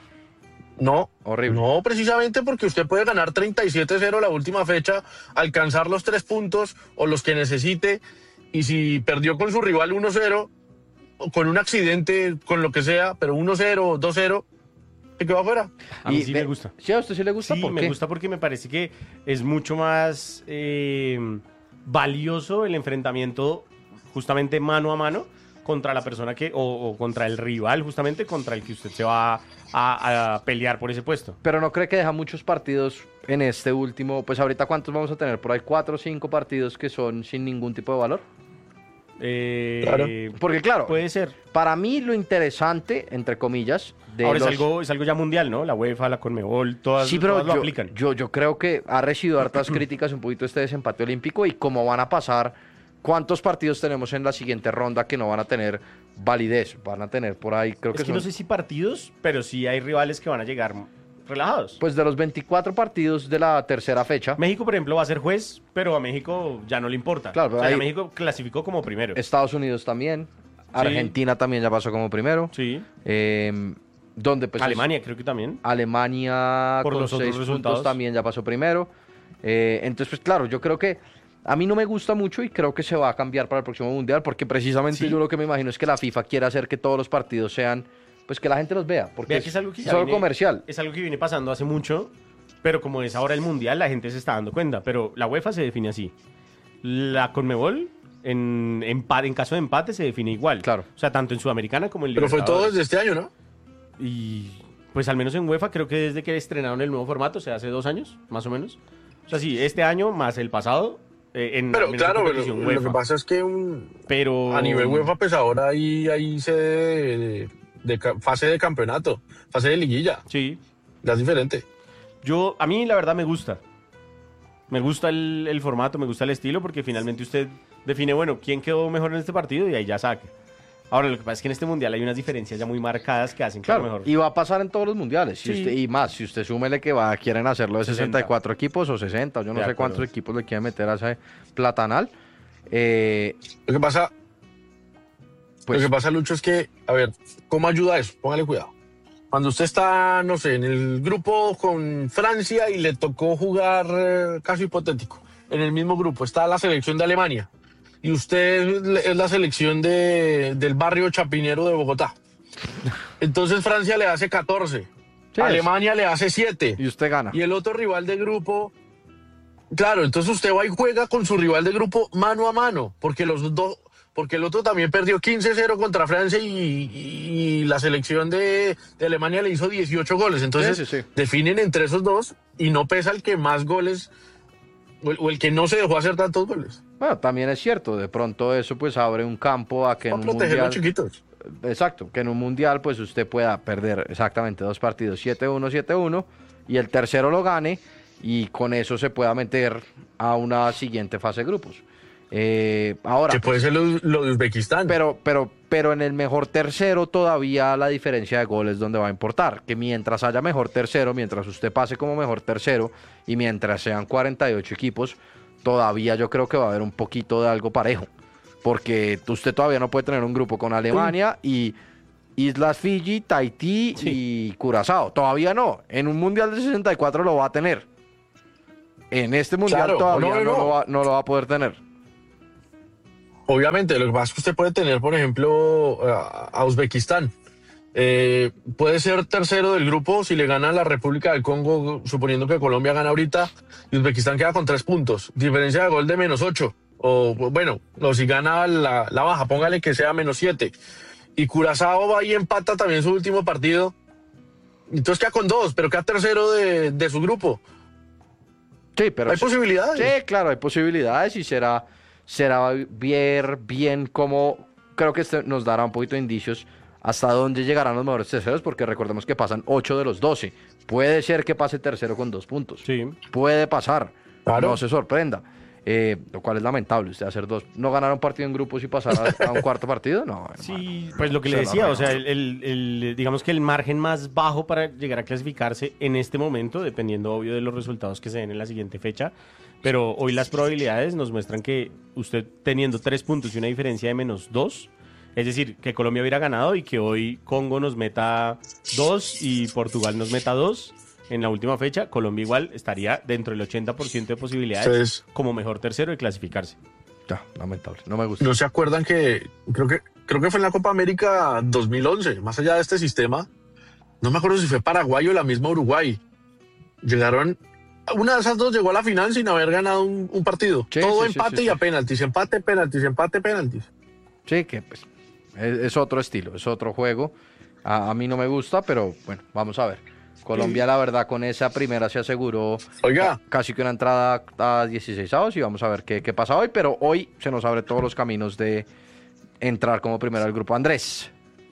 No, Horrible. no, precisamente porque usted puede ganar treinta y siete cero la última fecha, alcanzar los tres puntos o los que necesite, y si perdió con su rival uno cero, o con un accidente, con lo que sea, pero uno cero, dos cero, se quedó afuera. A mí Y sí ve- me gusta. ¿Sí a usted sí le gusta? Sí, ¿Por me qué? gusta porque me parece que es mucho más eh, valioso el enfrentamiento justamente mano a mano contra la persona que, o, o contra el rival justamente contra el que usted se va a, a pelear por ese puesto. Pero no cree que deja muchos partidos en este último. Pues ahorita, ¿cuántos vamos a tener? Por ahí cuatro o cinco partidos que son sin ningún tipo de valor. Eh, Claro. Porque, claro, Puede ser. para mí lo interesante, entre comillas, de Ahora los... es, algo, es algo ya mundial, ¿no? La UEFA, la Conmebol, todas, Sí, pero todas lo yo, aplican. yo, yo creo que ha recibido hartas críticas un poquito este desempate olímpico y cómo van a pasar, cuántos partidos tenemos en la siguiente ronda que no van a tener validez. Van a tener por ahí, creo que, Es que son... no sé si partidos, pero sí hay rivales que van a llegar relajados. Pues de los veinticuatro partidos de la tercera fecha, México, por ejemplo, va a ser juez, pero a México ya no le importa. Claro, o pero sea, ya ahí- México clasificó como primero. Estados Unidos también, Argentina también ya pasó como primero. Sí. Eh, donde pues es- Alemania creo que también. Alemania Por con los otros seis resultados. puntos también ya pasó primero. Eh, entonces, pues claro, yo creo que a mí no me gusta mucho y creo que se va a cambiar para el próximo Mundial porque precisamente Sí. yo lo que me imagino es que la FIFA quiere hacer que todos los partidos sean, pues que la gente los vea, porque Vea es, que es algo que ya es algo viene- comercial. Es algo que viene pasando hace mucho, pero como es ahora el Mundial, la gente se está dando cuenta. Pero la UEFA se define así. La Conmebol, en, empate, en caso de empate, se define igual. Claro. O sea, tanto en Sudamericana como en Pero fue todo Libertadores. desde este año, ¿no? Y pues al menos en UEFA creo que desde que estrenaron el nuevo formato, o sea, hace dos años, más o menos. O sea, sí, este año más el pasado, eh, en Pero al menos en claro, pero competición lo que UEFA. pasa es que un, Pero a nivel UEFA, pues ahora hay, hay sede de, de- de ca- fase de campeonato, fase de liguilla. sí, Ya es diferente. yo, a mí la verdad me gusta. Me gusta el, el formato, me gusta el estilo, porque finalmente usted define, bueno, quién quedó mejor en este partido y ahí ya saque. Ahora, lo que pasa es que en este mundial hay unas diferencias ya muy marcadas que hacen que a lo Claro, mejor. y va a pasar en todos los mundiales. Si Sí. usted- y más, si usted súmele que va, quieren hacerlo de sesenta y cuatro equipos o sesenta, yo no De sé acuerdo. cuántos equipos le quieren meter a ese platanal. Eh, Lo que pasa, pues, lo que pasa, Lucho, es que, a ver, ¿cómo ayuda eso? Póngale cuidado. Cuando usted está, no sé, en el grupo con Francia y le tocó jugar, eh, caso hipotético, en el mismo grupo está la selección de Alemania y usted es la selección de, del barrio chapinero de Bogotá. Entonces Francia le hace catorce, Sí, Alemania le hace siete y usted gana. y el otro rival de grupo, claro, entonces usted va y juega con su rival de grupo mano a mano, porque los dos, porque el otro también perdió quince cero contra Francia y, y la selección de, de Alemania le hizo dieciocho goles. Entonces Sí, sí, sí. definen entre esos dos y no pesa el que más goles o el, o el que no se dejó hacer tantos goles. Bueno, también es cierto, de pronto eso pues abre un campo a que en Para un proteger a mundial... los chiquitos. Exacto, que en un mundial pues usted pueda perder exactamente dos partidos, siete uno, siete uno, y el tercero lo gane y con eso se pueda meter a una siguiente fase de grupos. Eh, ahora, Que puede ser lo, lo de Uzbekistán. pero, pero, pero en el mejor tercero todavía la diferencia de goles donde va a importar, que mientras haya mejor tercero, mientras usted pase como mejor tercero y mientras sean cuarenta y ocho equipos, todavía yo creo que va a haber un poquito de algo parejo, porque usted todavía no puede tener un grupo con Alemania y Islas Fiji, Tahití y Curazao, todavía no, en un mundial de sesenta y cuatro lo va a tener, en este mundial Claro, todavía no, no, no, no. Lo va, no lo va a poder tener. Obviamente, lo que pasa es que usted puede tener, por ejemplo, a, a Uzbekistán. Eh, puede ser tercero del grupo si le gana a la República del Congo, suponiendo que Colombia gana ahorita, y Uzbekistán queda con tres puntos. Diferencia de gol de menos ocho. O bueno, o si gana la, la baja, póngale que sea menos siete. Y Curazao va y empata también su último partido. Entonces queda con dos, pero queda tercero de, de su grupo. Sí, pero Hay posibilidades. Sí, claro, hay posibilidades y será, será ver bien cómo, creo que este nos dará un poquito de indicios hasta dónde llegarán los mejores terceros, porque recordemos que pasan ocho de los doce. Puede ser que pase tercero con dos puntos. Sí. Puede pasar. Claro. No se sorprenda. Eh, lo cual es lamentable, usted hacer dos, no ganar un partido en grupos y pasar a, a un cuarto partido, no. Sí, hermano. pues lo que le Se decía, la o sea, el, el- el- digamos que el margen más bajo para llegar a clasificarse en este momento, dependiendo obvio de los resultados que se den en la siguiente fecha, pero hoy las probabilidades nos muestran que usted teniendo tres puntos y una diferencia de menos dos, es decir, que Colombia hubiera ganado y que hoy Congo nos meta dos y Portugal nos meta dos en la última fecha, Colombia igual estaría dentro del ochenta por ciento de posibilidades Entonces- como mejor tercero de clasificarse. Ya, lamentable, no me gusta. ¿No se acuerdan que creo que creo que fue en la Copa América dos mil once, más allá de este sistema? No me acuerdo si fue Paraguay o la misma Uruguay. Llegaron, una de esas dos llegó a la final sin haber ganado un, un partido. Sí, Todo sí, sí, empate sí, y sí. a penaltis, empate, penaltis, empate, penaltis. Sí, que pues es, es otro estilo, es otro juego. A, a mí no me gusta, pero bueno, vamos a ver. Colombia, la verdad, con esa primera se aseguró Oiga. ca- casi que una entrada a dieciséis avos y vamos a ver qué, qué pasa hoy, pero hoy se nos abre todos los caminos de entrar como primero al grupo. Andrés,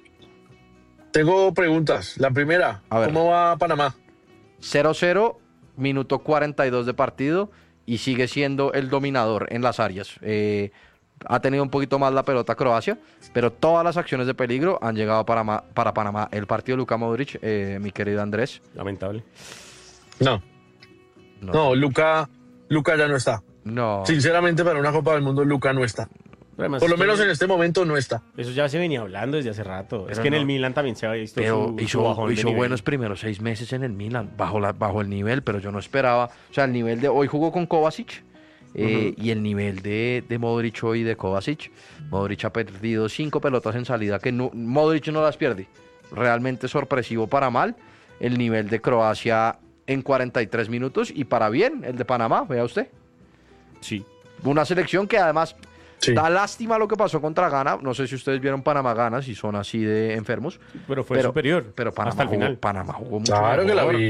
Tengo preguntas. La primera, A ver. ¿cómo va Panamá? cero cero, minuto cuarenta y dos de partido y sigue siendo el dominador en las áreas. Eh, ha tenido un poquito más la pelota Croacia, pero todas las acciones de peligro han llegado para, Ma- para Panamá. El partido de Luka Modric, eh, mi querido Andrés. Lamentable. No, No, no, Luca, Luca ya no está. no. Sinceramente, para una Copa del Mundo, Luca no está. Además, Por lo es que menos en este momento no está. eso ya se venía hablando desde hace rato. es Pero que en no. el Milan también se había visto Pero su, su hizo, bajón de hizo nivel. buenos primeros seis meses en el Milan, bajo, la, bajo el nivel, pero yo no esperaba. O sea, el nivel de hoy jugó con Kovacic eh, y el nivel de, de Modric hoy de Kovacic. Modric ha perdido cinco pelotas en salida que no, Modric no las pierde. Realmente sorpresivo para mal el nivel de Croacia en cuarenta y tres minutos y para bien el de Panamá, vea usted. Sí. Una selección que además Sí. da lástima lo que pasó contra Ghana. No sé si ustedes vieron Panamá-Ghana, si son así de enfermos. Pero fue superior Pero Panamá hasta el jugó, final. Panamá jugó mucho Claro que la mejor. vi.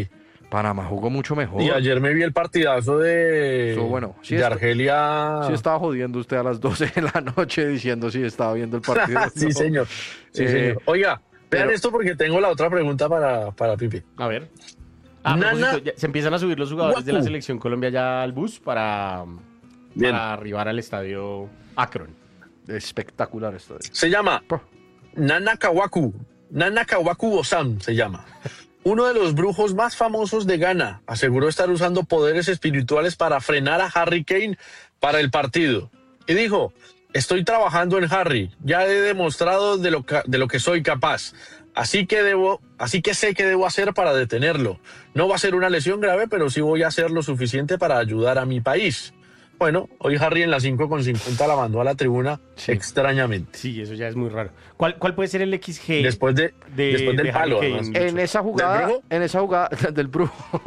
Panamá jugó mucho mejor. Y ayer me vi el partidazo de, Estuvo bueno. Sí, de está- Argelia. Sí estaba jodiendo usted a las doce de la noche diciendo si estaba viendo el partido. sí, No. señor. Sí, Eh, señor. Oiga, vean pero- esto porque tengo la otra pregunta para, para Pipe. A ver. Ah, a Nana- propósito, ya se empiezan a subir los jugadores de la Guacu. selección Colombia ya al bus para, Bien. para arribar al estadio Akron. Espectacular esto. Se llama Po. Nana Kawaku. Nana Kawaku Osam se llama. Uno de los brujos más famosos de Ghana aseguró estar usando poderes espirituales para frenar a Harry Kane para el partido. Y dijo, estoy trabajando en Harry, ya he demostrado de lo, ca- de lo que soy capaz. Así que, debo, así que sé qué debo hacer para detenerlo. No va a ser una lesión grave, pero sí voy a hacer lo suficiente para ayudar a mi país. Bueno, hoy Harry en las cinco con cincuenta la mandó a la tribuna Sí. extrañamente. Sí, eso ya es muy raro. ¿Cuál, cuál puede ser el X G? Después, de, de- después del de palo. Harry además. Kane. En esa jugada, ¿Del brujo? en esa jugada del brujo,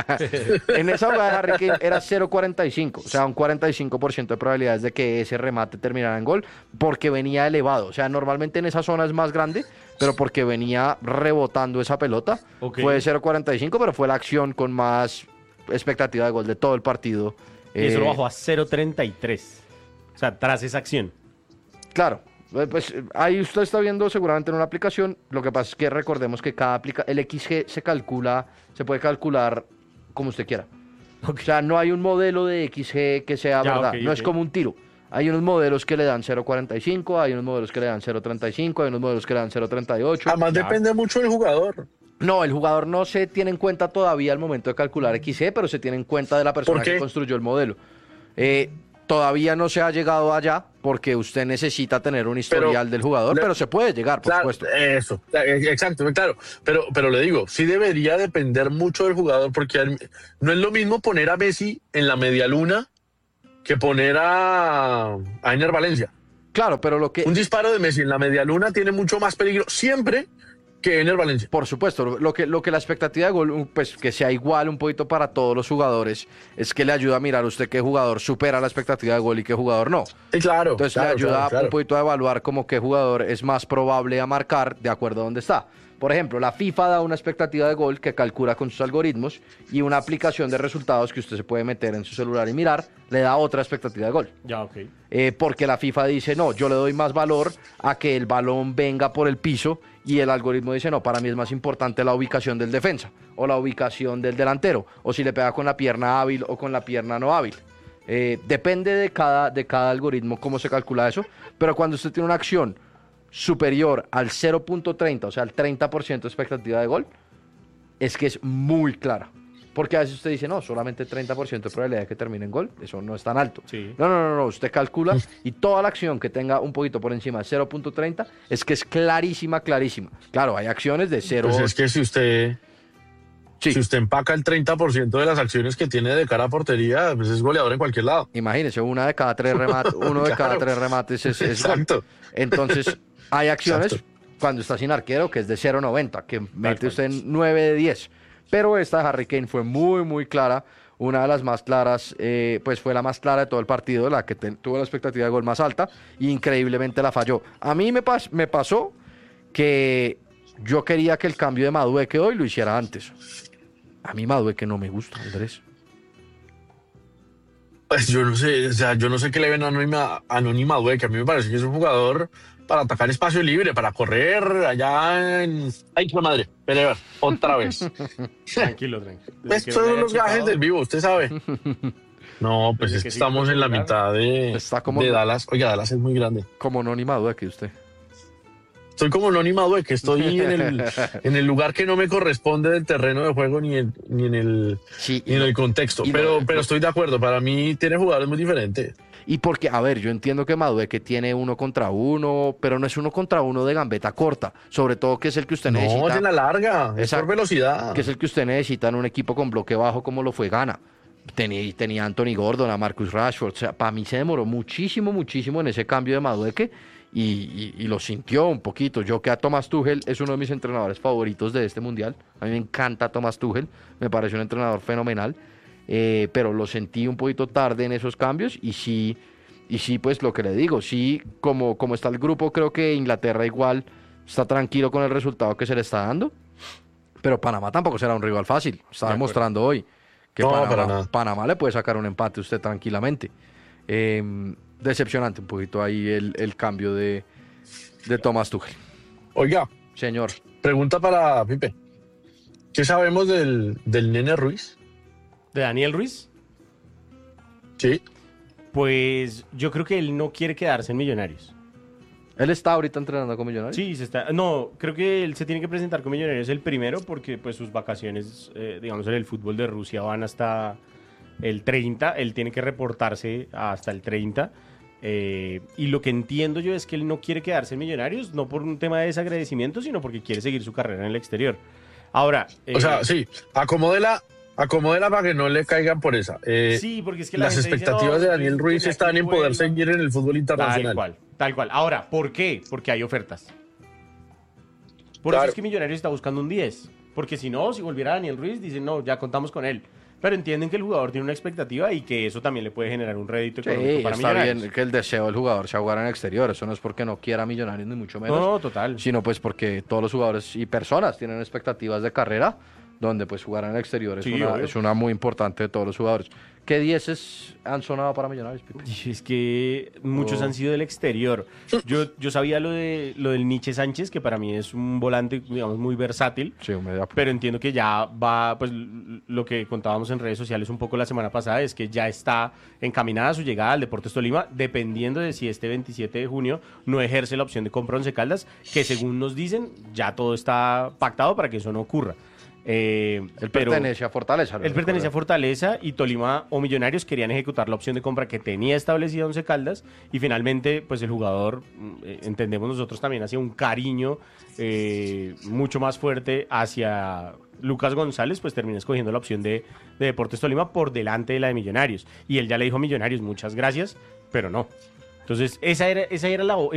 en esa jugada de Harry Kane era cero cuarenta y cinco, o sea, un cuarenta y cinco por ciento de probabilidades de que ese remate terminara en gol, porque venía elevado, o sea, normalmente en esa zona es más grande, pero porque venía rebotando esa pelota, Ok. fue cero cuarenta y cinco, pero fue la acción con más expectativa de gol de todo el partido. Y eso Eh, lo bajó a cero treinta y tres. O sea, tras esa acción. Claro, eh, pues eh, ahí usted está viendo seguramente en una aplicación. Lo que pasa es que recordemos que cada aplica el X G se calcula, se puede calcular como usted quiera. Ok. O sea, no hay un modelo de X G que sea Ya, verdad, ok, no es ok. como un tiro. Hay unos modelos que le dan cero cuarenta y cinco, hay unos modelos que le dan cero treinta y cinco, hay unos modelos que le dan cero treinta y ocho. Además Ya. depende mucho del jugador. No, el jugador no se tiene en cuenta todavía al momento de calcular X G, pero se tiene en cuenta de la persona ¿Por qué? que construyó el modelo. Eh, todavía no se ha llegado allá porque usted necesita tener un historial del jugador, le- pero se puede llegar, por Claro, supuesto. eso, eh, exacto, claro. Pero, pero le digo, sí debería depender mucho del jugador, porque al- no es lo mismo poner a Messi en la media luna que poner a, a Ener Valencia. Claro, pero lo que, Un disparo de Messi en la media luna tiene mucho más peligro siempre que Ener Valencia. por supuesto, lo que, lo que la expectativa de gol, un- pues que sea igual un poquito para todos los jugadores, es que le ayuda a mirar usted qué jugador supera la expectativa de gol y qué jugador no. Sí, claro. Entonces claro, le ayuda claro, claro. un poquito a evaluar como qué jugador es más probable a marcar de acuerdo a dónde está. Por ejemplo, la FIFA da una expectativa de gol que calcula con sus algoritmos y una aplicación de resultados que usted se puede meter en su celular y mirar, le da otra expectativa de gol. Ya, ok. Eh, porque la FIFA dice, no, yo le doy más valor a que el balón venga por el piso y el algoritmo dice, no, para mí es más importante la ubicación del defensa o la ubicación del delantero o si le pega con la pierna hábil o con la pierna no hábil. Eh, depende de cada, de cada algoritmo cómo se calcula eso, pero cuando usted tiene una acción superior al cero punto treinta, o sea, al treinta por ciento de expectativa de gol, es que es muy clara. Porque a veces usted dice, no, solamente treinta por ciento de probabilidad de que termine en gol, eso no es tan alto. Sí. No, no, no, no, usted calcula y toda la acción que tenga un poquito por encima de cero punto treinta es que es clarísima, clarísima. Claro, hay acciones de cero. Pues es que si usted, Sí, si usted empaca el treinta por ciento de las acciones que tiene de cara a portería, pues es goleador en cualquier lado. imagínese, una de cada tres remates, uno de cada Claro. tres remates es, es gol. Exacto. Entonces, hay acciones Exacto. cuando está sin arquero que es de cero noventa, que mete cual. usted en nueve de diez. Pero esta de Harry Kane fue muy, muy clara. Una de las más claras, eh, pues fue la más clara de todo el partido, la que te- tuvo la expectativa de gol más alta, y increíblemente la falló. A mí me, pas- me pasó que yo quería que el cambio de Madueque hoy lo hiciera antes. A mí Madueque no me gusta, Andrés. Pues yo no sé, o sea, yo no sé qué le ven a Anónima, Anónima Due, que a mí me parece que es un jugador para atacar espacio libre, para correr allá en... ¡Ay, qué madre! Pelear, otra vez. Tranquilo, tranquilo. Desde Estos que no son le haya los gajes chutado, del vivo, usted sabe. No, pues Desde es que que sí estamos fue en la popular. mitad de, Está como- de Dallas. Oiga, Dallas es muy grande. Como no ni Madueque usted. Estoy como Anónima Due, que estoy en el, en el lugar que no me corresponde del terreno de juego ni en, ni en el... Sí, Y en el contexto, y no- pero, pero estoy de acuerdo, para mí tiene jugadores muy diferentes. Y porque, a ver, yo entiendo que Madueque tiene uno contra uno, pero no es uno contra uno de gambeta corta, sobre todo que es el que usted No, necesita, es en la larga, es Exacto. por velocidad. que es el que usted necesita en un equipo con bloque bajo como lo fue Ghana. Tenía, tenía a Anthony Gordon, a Marcus Rashford, o sea, para mí se demoró muchísimo, muchísimo en ese cambio de Madueque y, y, y lo sintió un poquito. Yo que a Thomas Tuchel es uno de mis entrenadores favoritos de este mundial, a mí me encanta Thomas Tuchel, me parece un entrenador fenomenal, eh, pero lo sentí un poquito tarde en esos cambios y sí, y sí, pues lo que le digo, sí, como, como está el grupo, creo que Inglaterra igual está tranquilo con el resultado que se le está dando. Pero Panamá tampoco será un rival fácil. Está De demostrando hoy que No, Panamá, para nada. Panamá le puede sacar un empate a usted tranquilamente. Eh, decepcionante un poquito ahí el, el cambio de, de Thomas Tuchel. Oiga, Señor, pregunta para Pipe. ¿Qué sabemos del, del Nene Ruiz? ¿De Daniel Ruiz? Sí. Pues yo creo que él no quiere quedarse en Millonarios. él está ahorita entrenando con Millonarios. Sí, se está. No, creo que él se tiene que presentar con Millonarios el primero porque pues sus vacaciones, eh, digamos, en el fútbol de Rusia van hasta el treinta. Él tiene que reportarse hasta el treinta. Eh, y lo que entiendo yo es que él no quiere quedarse en Millonarios, no por un tema de desagradecimiento, sino porque quiere seguir su carrera en el exterior. Ahora. O eh, sea, sí, acomódela, acomódela para que no le caigan por esa. Eh, sí, porque es que la las gente dice, expectativas no, de Daniel que Ruiz tenía están que en poder vuelva. seguir en el fútbol Tal internacional. cual, tal cual. Ahora, ¿por qué? Porque hay ofertas. Por Claro. eso es que Millonarios está buscando un diez. Porque si no, si volviera Daniel Ruiz, dicen, no, ya contamos con él. Pero entienden que el jugador tiene una expectativa y que eso también le puede generar un rédito Sí, económico para está Millonarios. bien que el deseo del jugador sea jugar en el exterior. Eso no es porque no quiera Millonarios, ni mucho menos. No, no, total. Sino pues porque todos los jugadores y personas tienen expectativas de carrera donde pues jugar en el exterior es, Sí, una, obvio. es una muy importante de todos los jugadores. ¿Qué dieces han sonado para Millonarios, Pipe? Y es que muchos Oh. han sido del exterior. Yo, yo sabía lo de lo del Nietzsche Sánchez, que para mí es un volante, digamos, muy versátil. Sí, un media punta. Pero entiendo que ya va, pues l- lo que contábamos en redes sociales un poco la semana pasada es que ya está encaminada su llegada al Deportes Tolima, dependiendo de si este veintisiete de junio no ejerce la opción de compra Once Caldas, que según nos dicen, ya todo está pactado para que eso no ocurra. Eh, Él pero pertenece a Fortaleza. ¿no? él pertenece a Fortaleza y Tolima o Millonarios querían ejecutar la opción de compra que tenía establecida Once Caldas y finalmente pues el jugador, mm, eh, entendemos nosotros también, hacía un cariño eh, mucho más fuerte hacia Lucas González, pues terminó escogiendo la opción de, de Deportes Tolima por delante de la de Millonarios y él ya le dijo a Millonarios muchas gracias, pero no. Entonces esa era, esa era la,